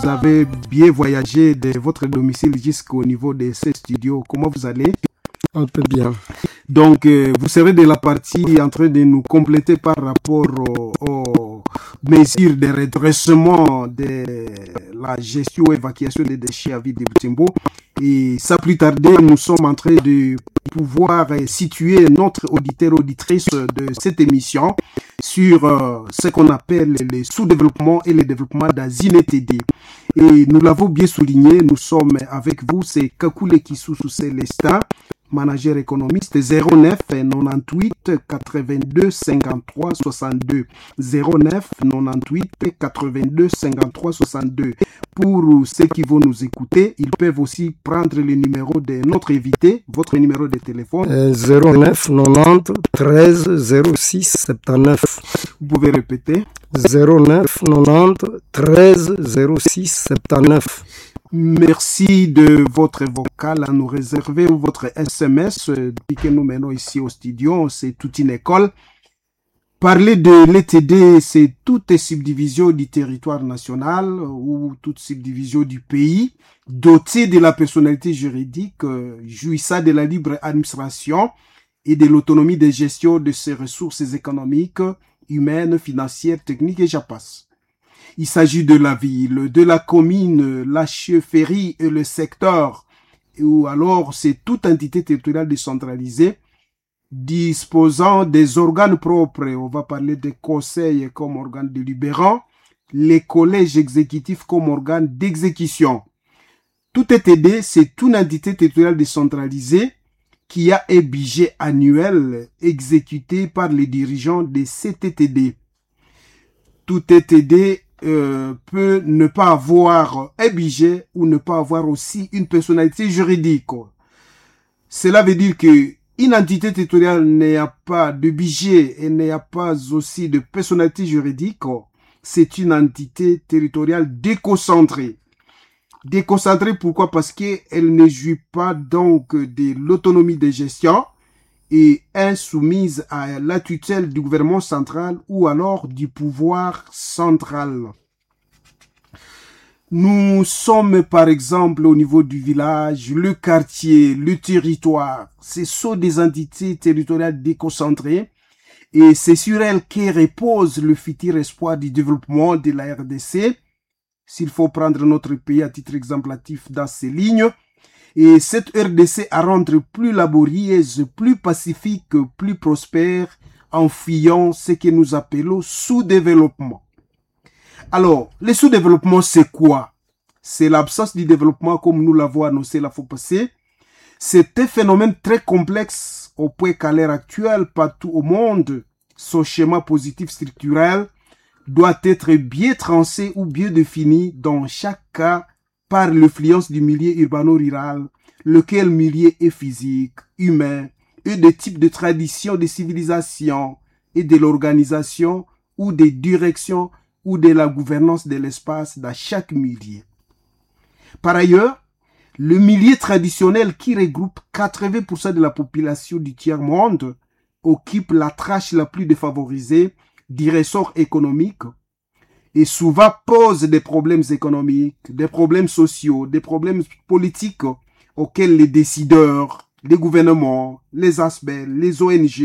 vous avez bien voyagé de votre domicile jusqu'au niveau de ces studios. Comment vous allez? Un peu bien. Donc, vous serez de la partie en train de nous compléter par rapport aux mesures de redressement de la gestion et évacuation des déchets à Ville de Butembo. Et sans plus tarder, nous sommes en train de pouvoir situer notre auditrice de cette émission sur ce qu'on appelle le sous-développement et le développement d'Azine-TD. Et nous l'avons bien souligné, nous sommes avec vous, c'est Kakule Kisusu Célestin, manager économiste, 09 98 82 53 62 09 98 82 53 62. Pour ceux qui vont nous écouter, ils peuvent aussi prendre le numéro de notre invité, votre numéro de téléphone. 09 90 13 06 79. Vous pouvez répéter. 09 90 13 06 79. Merci de votre vocal à nous réserver ou votre SMS que nous menons ici au studio. C'est toute une école. Parler de l'ETD, c'est toute subdivision du territoire national ou toute subdivision du pays dotée de la personnalité juridique, jouissant de la libre administration et de l'autonomie de gestion de ses ressources économiques, humaines, financières, techniques et j'en passe. Il s'agit de la ville, de la commune, la chefferie et le secteur, ou alors c'est toute entité territoriale décentralisée disposant des organes propres. On va parler des conseils comme organes délibérants, les collèges exécutifs comme organes d'exécution. Tout ETD, c'est une entité territoriale décentralisée qui a un budget annuel exécuté par les dirigeants de cet ETD. Tout ETD peut ne pas avoir un budget ou ne pas avoir aussi une personnalité juridique. Cela veut dire que une entité territoriale n'a pas de budget et n'a pas aussi de personnalité juridique. C'est une entité territoriale déconcentrée. Déconcentrée pourquoi? Parce qu'elle ne jouit pas donc de l'autonomie de gestion et insoumise à la tutelle du gouvernement central ou alors du pouvoir central. Nous sommes par exemple au niveau du village, le quartier, le territoire. Ce sont des entités territoriales déconcentrées et c'est sur elles que repose le futur espoir du développement de la RDC. S'il faut prendre notre pays à titre exemplatif dans ces lignes, et cette RDC à rendre plus laborieuse, plus pacifique, plus prospère, en fuyant ce que nous appelons sous-développement. Alors, le sous-développement, c'est quoi? C'est l'absence du développement comme nous l'avons annoncé la fois passée. C'est un phénomène très complexe au point qu'à l'heure actuelle, partout au monde, son schéma positif structurel doit être bien trancé ou bien défini dans chaque cas par l'influence du milieu urbano-rural, lequel milieu est physique, humain, et des types de traditions, de civilisation et de l'organisation ou des directions ou de la gouvernance de l'espace dans chaque milieu. Par ailleurs, le milieu traditionnel qui regroupe 80% de la population du tiers-monde occupe la tranche la plus défavorisée du ressort économique et souvent pose des problèmes économiques, des problèmes sociaux, des problèmes politiques auxquels les décideurs, les gouvernements, les ASBEL, les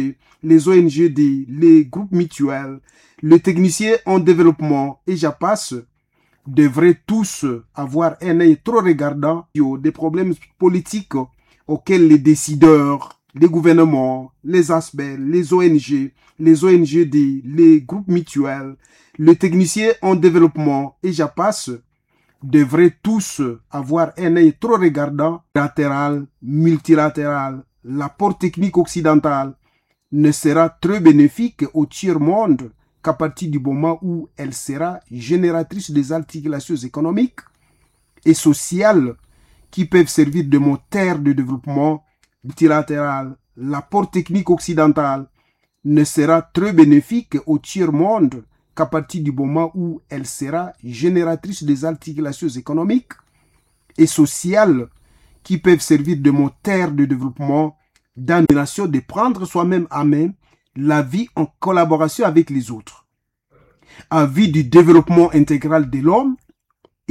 ONGD, les groupes mutuels, les techniciens en développement et j'en passe, devraient tous avoir un œil trop regardant des problèmes politiques auxquels les décideurs, les gouvernements, les ASBEL, les ONGD, les groupes mutuels, les techniciens en développement et j'en passe, devraient tous avoir un œil trop regardant, latéral, multilatéral. L'apport technique occidental ne sera très bénéfique au tiers-monde qu'à partir du moment où elle sera génératrice des articulations économiques et sociales qui peuvent servir de moteur de développement multilatéral. L'apport technique occidental ne sera très bénéfique au tiers-monde qu'à partir du moment où elle sera génératrice des articulations économiques et sociales qui peuvent servir de moteur de développement dans une nation de prendre soi-même à main la vie en collaboration avec les autres. En vue du développement intégral de l'homme